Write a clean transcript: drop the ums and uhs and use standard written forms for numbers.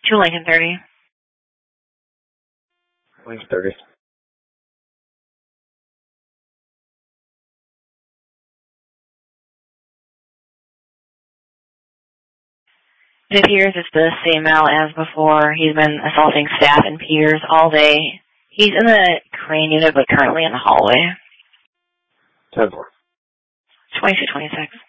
2 Lincoln 30. Lincoln 30. It appears it's the same Mal as before. He's been assaulting staff and peers all day. He's in the crane unit, but currently in the hallway. 10-4. 2226.